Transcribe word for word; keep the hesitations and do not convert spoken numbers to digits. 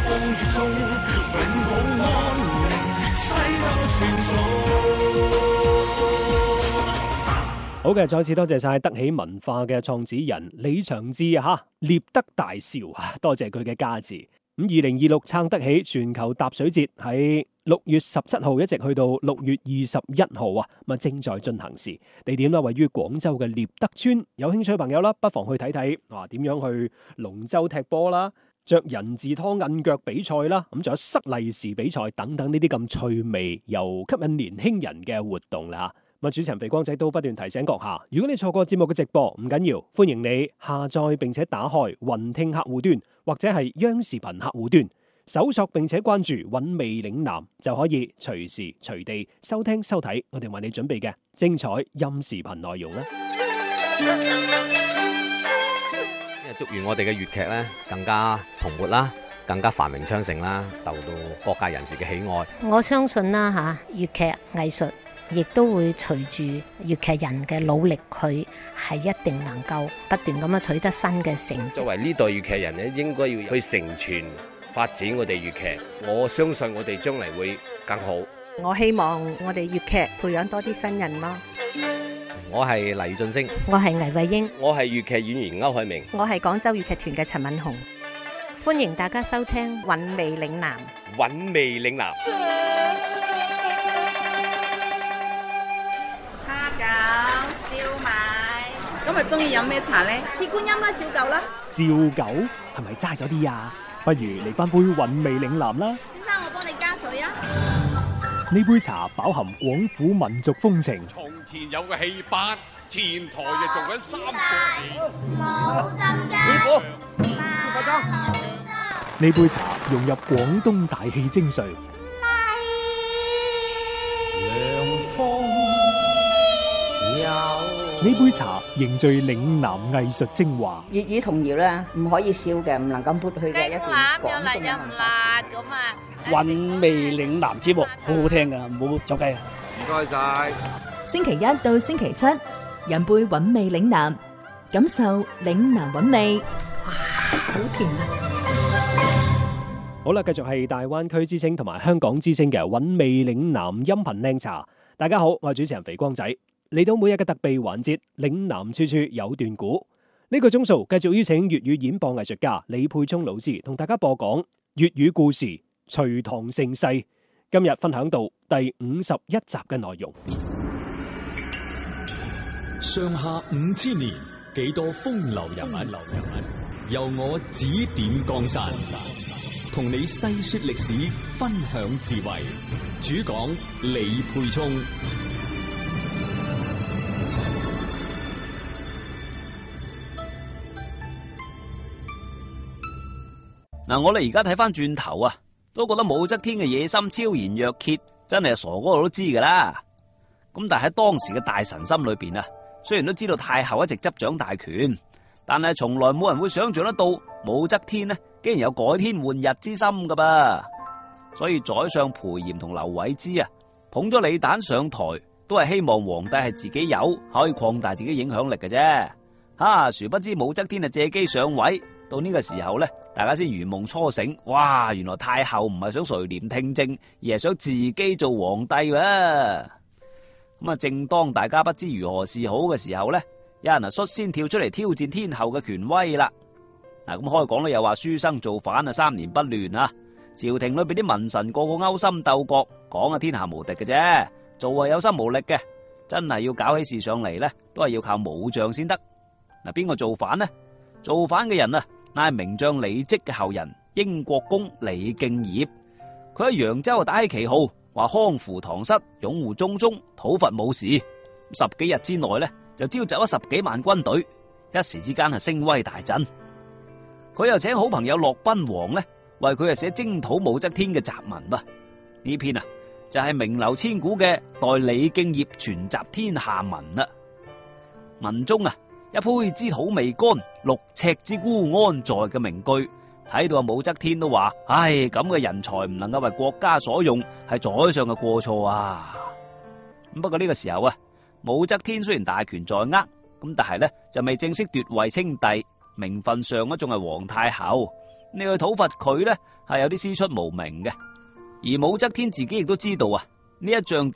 風雨中永保安寧，世代傳頌。 好嘅，再次多謝晒德喜文化嘅創始人李長志啊，吓獵德大笑啊，多謝佢嘅加持。咁二零二六撐德喜全球踏水節喺六月十七號一直去到六月二十一號啊，咁啊正在進行時，地點啦位於廣州嘅獵德村。有興趣嘅朋友啦，不妨去睇睇啊，點樣去龍舟踢波啦，着人字拖摁腳比賽啦，咁仲有塞利是比賽等等呢啲咁趣味又吸引年輕人嘅活動啦。咁主持人肥光仔都不斷提醒閣下，如果你錯過節目嘅直播，唔緊要，歡迎你下載並且打開雲聽客戶端或者係央視頻客戶端，搜索並且關注韻味嶺南，就可以隨時隨地收聽收睇我哋為你準備嘅精彩音視頻內容啦。 祝願我哋嘅粵劇咧更加蓬勃啦，更加繁榮昌盛啦，受到各界人士嘅喜愛。 我相信啦吓，粵劇藝術亦都會隨住粵劇人嘅努力，佢係一定能夠不斷咁樣取得新嘅成績。 作為呢代粵劇人咧，應該要去承傳發展我哋粵劇。我相信我哋將來會更好。 我希望我哋粵劇培養多啲新人咯。 我係黎俊升， 我係倪慧英， 我係粵劇演員歐海明， 我係廣州粵劇團嘅陳敏紅。 歡迎大家收聽韻味嶺南。 韻味嶺南。 今日中意飲咩茶呢？ 鐵觀音啦，照舊啦。 照舊係咪齋咗啲啊？不如嚟翻杯韻味嶺南啦。 先生，我幫你加水啊。 呢杯茶飽含廣府民族風情。 從前有個戲班，前台就做緊三個戲。 冇浸雞。 師傅， 快裝。 呢杯茶融入廣東大戲精髓。 涼風有。 呢杯茶凝聚嶺南藝術精華。 粵語童謠咧，唔可以少嘅，唔能夠抹去嘅一段廣東嘅文化。 韻味嶺南節目好好聽噶，唔好走雞啊！ 唔該晒。 星期一到星期七，飲杯韻味嶺南，感受嶺南韻味。 哇，好甜啊！ 好啦，繼續係大灣區之聲同埋香港之聲嘅韻味嶺南音頻靚茶。大家好，我係主持人肥光仔。嚟到每日嘅特備環節，嶺南處處有段古。呢個鐘數繼續邀請粵語演播藝術家李沛聰老師同大家播講粵語故事《隋唐盛世》。今日分享到第五十一集嘅內容。 上下五千年，幾多風流人物，由我指點江山，同你細說歷史，分享智慧。主講李沛聰。 嗱，我哋而家睇翻轉頭啊，都覺得武則天嘅野心超然若揭，真係傻哥都知噶啦。咁但係喺當時嘅大臣心裏邊啊，雖然都知道太后一直執掌大權，但係從來冇人會想象得到武則天呢，竟然有改天換日之心噶噃。所以宰相裴炎同劉偉之啊，捧咗李旦上台，都係希望皇帝係自己有，可以擴大自己影響力嘅啫。吓、啊，殊不知武則天啊借機上位。到呢個時候呢，大家先如夢初醒，哇！原來太后唔係想垂簾聽政，而係想自己做皇帝喎。咁啊，正當大家不知如何是好嘅時候呢，有人啊率先跳出嚟挑戰天后嘅權威啦。嗱，咁開講咧又話書生造反啊，三年不亂啊，朝廷裏邊啲文臣個個勾心鬥角，講啊天下無敵嘅啫，做啊有心無力嘅，真係要搞起事上嚟呢，都係要靠武將先得。嗱，邊個造反呢？造反嘅人啊，乃係名將李績嘅後人英國公李敬業。佢喺揚州打起旗號，話匡扶唐室，擁護中宗，討伐武士。十幾日之內呢，就召集咗十幾萬軍隊，一時之間係聲威大振。佢又請好朋友駱賓王呢，為佢係寫征討武則天嘅雜文噃。呢篇啊就係名流千古嘅代李敬業傳集天下文啦。文中啊，一杯之土未乾，六尺之孤安在嘅名句，睇到啊武則天都話：唉，咁嘅人才唔能夠為國家所用，係宰相嘅過錯啊！咁不過呢個時候啊，武則天雖然大權在握，咁但係呢就未正式奪位稱帝，名分上啊仲係皇太后。 你去討伐佢呢，係有啲師出無名嘅。而武則天自己亦都知道啊，呢一仗